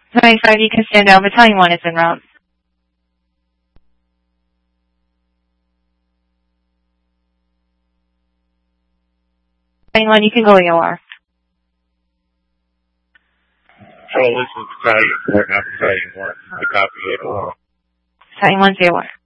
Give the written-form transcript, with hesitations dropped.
25, you can stand down. Battalion 1 is en route. Battalion 1, you can go AOR. Hello, this is Battalion 4, not Battalion 1. I copy AOR. Battalion 1's AOR.